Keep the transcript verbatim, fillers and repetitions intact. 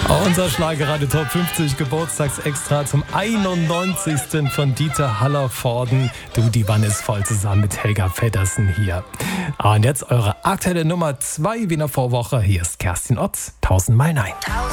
Unser Schlagerradio Top fünfzig Geburtstagsextra zum einundneunzigsten von Dieter Hallervorden. Du, die Wanne ist voll, zusammen mit Helga Feddersen hier. Und jetzt eure aktuelle Nummer zwei Wiener Vorwoche. Hier ist Kerstin Otz. Tausendmal Nein.